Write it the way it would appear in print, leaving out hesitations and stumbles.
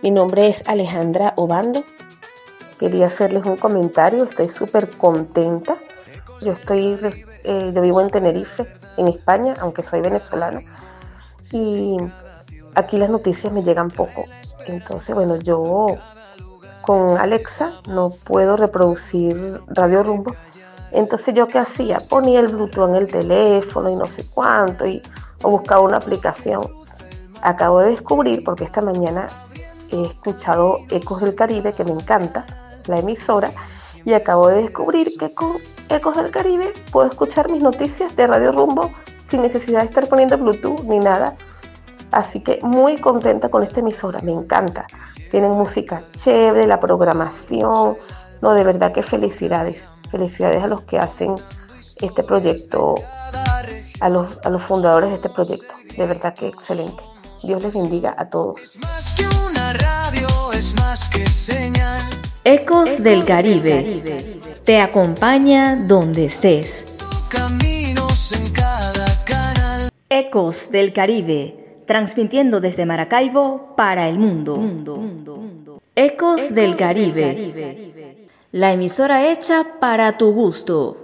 Mi nombre es Alejandra Obando. Quería hacerles un comentario, estoy súper contenta. Yo vivo en Tenerife, en España, aunque soy venezolana. Y aquí las noticias me llegan poco. Entonces, bueno, yo con Alexa no puedo reproducir Radio Rumbo. Entonces, ¿yo qué hacía? Ponía el Bluetooth en el teléfono y no sé cuánto, o buscaba una aplicación. Acabo de descubrir, porque esta mañana he escuchado Ecos del Caribe, que me encanta, la emisora, y acabo de descubrir que con Ecos del Caribe puedo escuchar mis noticias de Radio Rumbo sin necesidad de estar poniendo Bluetooth ni nada. Así que muy contenta con esta emisora, me encanta. Tienen música chévere, la programación. No, de verdad que felicidades. Felicidades a los que hacen este proyecto, a los fundadores de este proyecto. De verdad que excelente. Dios les bendiga a todos. Ecos del Caribe. Te acompaña donde estés. Ecos del Caribe, transmitiendo desde Maracaibo para el mundo. Ecos del Caribe, la emisora hecha para tu gusto.